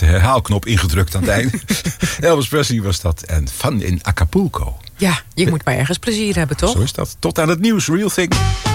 de herhaalknop ingedrukt aan het einde. Elvis Presley was dat. En Fun in Acapulco. Ja, je moet maar ergens plezier hebben, toch? Zo is dat. Tot aan het nieuws. Real Thing.